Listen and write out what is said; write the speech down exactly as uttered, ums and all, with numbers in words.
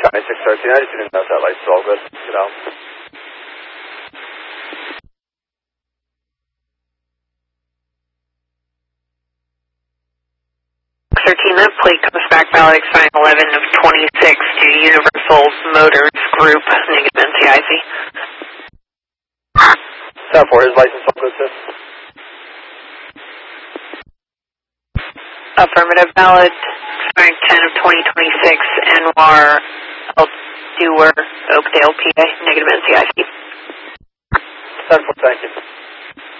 County six thirteen, I just didn't know if that light's all good. Get out. thirteen, that plate comes back valid expiring eleven of twenty-six to Universal Motors Group, negative N C I C. ten four, his license all good, sir? Affirmative, valid expiring ten of twenty twenty-six, Anwar El Dewar, Oakdale, P A, negative N C I C. ten four, thank you.